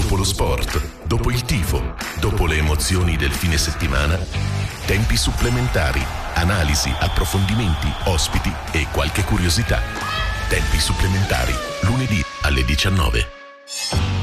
dopo lo sport, dopo il tifo, dopo le emozioni del fine settimana, tempi supplementari, analisi, approfondimenti, ospiti e qualche curiosità. Tempi supplementari, lunedì alle 19.